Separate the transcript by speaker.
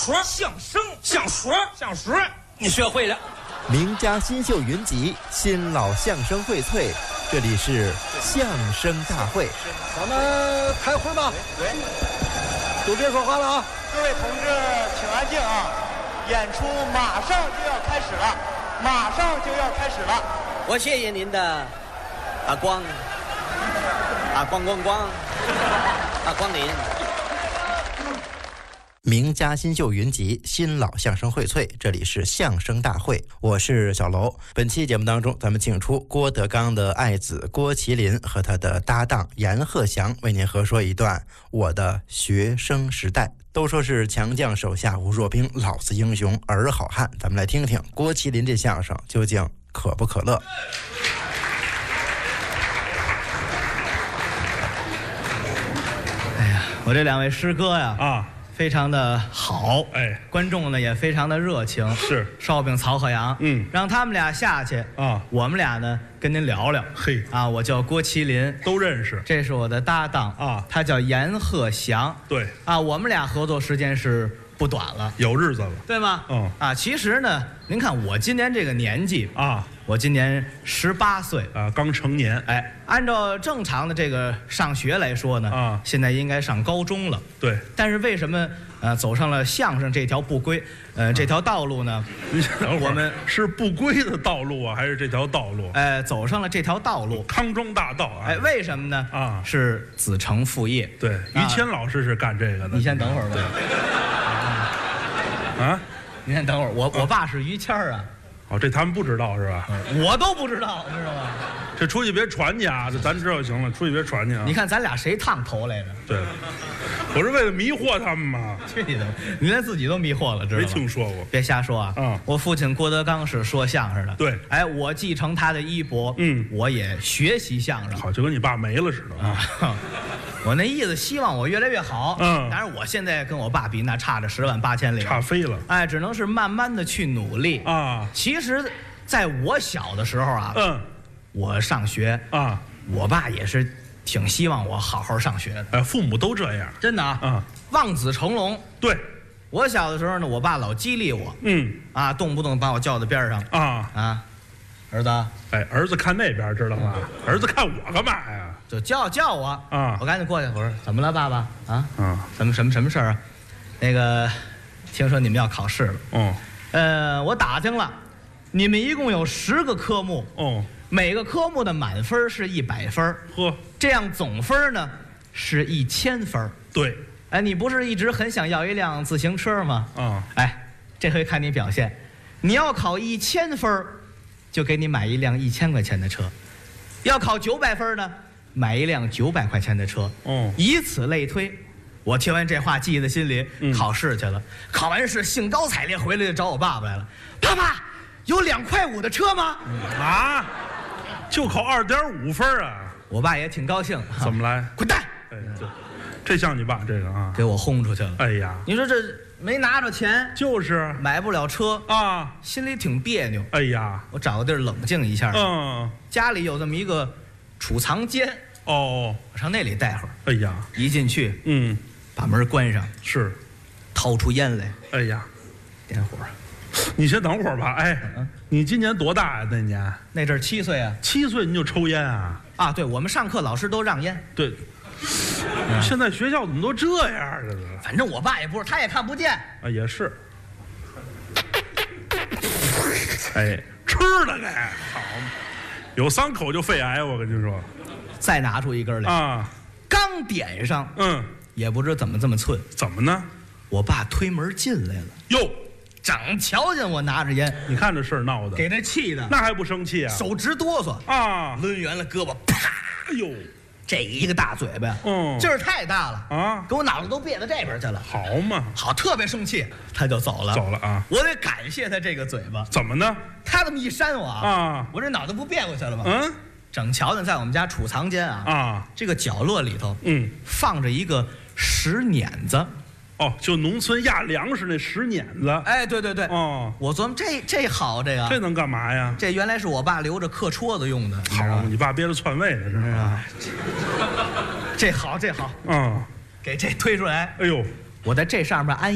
Speaker 1: 说，
Speaker 2: 相声，
Speaker 1: 相说，
Speaker 2: 相说，你学会了。
Speaker 3: 名家新秀云集，新老相声荟萃，这里是相声大会。
Speaker 4: 咱们开会吧。都别说话了啊！
Speaker 5: 各位同志，请安静啊！演出马上就要开始了，马上就要开始了。
Speaker 6: 我谢谢您的光临。
Speaker 3: 名家新秀云集，新老相声荟萃，这里是相声大会，我是小楼。本期节目当中，咱们请出郭德纲的爱子郭麒麟和他的搭档阎鹤祥，为您合说一段我的学生时代。都说是强将手下无弱兵，老子英雄儿好汉。咱们来听听郭麒麟这相声究竟可不可乐。
Speaker 7: 哎呀，我这两位师哥呀非常的好，
Speaker 2: 哎，
Speaker 7: 观众呢也非常的热情，
Speaker 2: 是
Speaker 7: 烧饼曹鹤阳，让他们俩下去
Speaker 2: 啊，
Speaker 7: 我们俩呢跟您聊聊。
Speaker 2: 嘿
Speaker 7: 啊，我叫郭麒麟，
Speaker 2: 都认识，
Speaker 7: 这是我的搭档
Speaker 2: 啊，
Speaker 7: 他叫阎鹤祥，
Speaker 2: 对
Speaker 7: 啊，我们俩合作时间是不短了，
Speaker 2: 有日子了，
Speaker 7: 对吗？啊，其实呢，您看我今年这个年纪
Speaker 2: 啊，
Speaker 7: 我今年18岁
Speaker 2: 啊，刚成年，
Speaker 7: 哎，按照正常的这个上学来说呢，
Speaker 2: 啊，
Speaker 7: 现在应该上高中了，
Speaker 2: 对，
Speaker 7: 但是为什么走上了相声这条不归这条道路呢？我们
Speaker 2: 是不归的道路啊，还是这条道路？
Speaker 7: 走上了这条道路，
Speaker 2: 康庄大道啊！
Speaker 7: 哎，为什么呢？啊，是子承父业。
Speaker 2: 对，于谦老师是干这个的。
Speaker 7: 你先等会儿吧。
Speaker 2: 啊，
Speaker 7: 你先等会儿，我爸是于谦啊。
Speaker 2: 哦，这他们不知道是吧？
Speaker 7: 我都不知道，知道吗？
Speaker 2: 这出去别传去啊！这咱知道就行了，出去别传去啊！
Speaker 7: 你看咱俩谁烫头来着？
Speaker 2: 对，我是为了迷惑他们嘛。
Speaker 7: 去你的！你连自己都迷惑了，知道吗？
Speaker 2: 没听说过，
Speaker 7: 别瞎说啊！我父亲郭德纲是说相声的，
Speaker 2: 对，
Speaker 7: 哎，我继承他的衣钵，我也学习相声，
Speaker 2: 好，就跟你爸没了似的啊。
Speaker 7: 我那意思，希望我越来越好。当然我现在跟我爸比，那差着10万8千里，
Speaker 2: 差飞了。
Speaker 7: 哎，只能是慢慢的去努力啊。其实，在我小的时候啊，我上学啊，我爸也是挺希望我好好上学的。
Speaker 2: 哎，父母都这样，
Speaker 7: 真的啊，望子成龙。
Speaker 2: 对，
Speaker 7: 我小的时候呢，我爸老激励我，动不动把我叫到边上啊，儿子，
Speaker 2: 哎，儿子看那边知道吗？儿子看我干嘛呀？
Speaker 7: 就叫我啊！我赶紧过去，我说怎么了，爸爸啊？什么事儿啊？那个，听说你们要考试了。我打听了，你们一共有10个科目。每个科目的满分是100分。
Speaker 2: 呵，
Speaker 7: 这样总分呢是1000分。
Speaker 2: 对。
Speaker 7: 哎，你不是一直很想要一辆自行车吗？哎，这回看你表现，你要考1000分，就给你买一辆1000块钱的车；要考900分呢，买一辆900块钱的车。以此类推。我听完这话记在心里，考试去了。考完试兴高采烈回来就找我爸爸来了。爸爸，有2.5块的车吗？
Speaker 2: 啊，就考2.5分啊！
Speaker 7: 我爸也挺高兴。
Speaker 2: 怎么来？
Speaker 7: 滚蛋！
Speaker 2: 哎，这像你爸这个啊，
Speaker 7: 给我轰出去了。
Speaker 2: 哎呀，
Speaker 7: 你说这没拿着钱，
Speaker 2: 就是
Speaker 7: 买不了车
Speaker 2: 啊，
Speaker 7: 心里挺别扭。
Speaker 2: 哎呀，
Speaker 7: 我找个地儿冷静一下。家里有这么一个储藏间。我上那里待会儿。
Speaker 2: 哎呀，
Speaker 7: 一进去，把门关上，
Speaker 2: 是，
Speaker 7: 掏出烟来。
Speaker 2: 哎呀，
Speaker 7: 点火。
Speaker 2: 你先等会儿吧。哎，你今年多大呀？那年？
Speaker 7: 那阵儿7岁啊。
Speaker 2: 7岁你就抽烟啊？
Speaker 7: 啊，对，我们上课老师都让烟。
Speaker 2: 对。现在学校怎么都这样了？
Speaker 7: 反正我爸也不是，他也看不见。
Speaker 2: 啊，也是。哎，吃了该好，有3口就肺癌，我跟你说。
Speaker 7: 再拿出一根来啊，刚点上，也不知怎么这么寸。
Speaker 2: 怎么呢？
Speaker 7: 我爸推门进来了，
Speaker 2: 哟，
Speaker 7: 正瞧见我拿着烟，
Speaker 2: 你看这事儿闹的，
Speaker 7: 给他气的，
Speaker 2: 那还不生气啊？
Speaker 7: 手直哆嗦啊，抡圆了胳膊，啪！
Speaker 2: 哎呦，
Speaker 7: 这一个大嘴巴，劲儿太大了啊，给我脑子都别到这边去了。
Speaker 2: 好嘛，
Speaker 7: 好，特别生气，他就走了啊。我得感谢他这个嘴巴。
Speaker 2: 怎么呢？
Speaker 7: 他这么一扇我啊，我这脑袋不别过去了吗？整瞧见在我们家储藏间这个角落里头，放着一个石碾子。
Speaker 2: 就农村压粮食那石碾子。
Speaker 7: 哎，对对对。我琢磨这好，
Speaker 2: 这能干嘛呀？
Speaker 7: 这原来是我爸留着刻戳子用的。
Speaker 2: 好，你爸憋着篡位呢，是吧？
Speaker 7: 这好，这好。给这推出来。
Speaker 2: 哎呦，
Speaker 7: 我在这上面安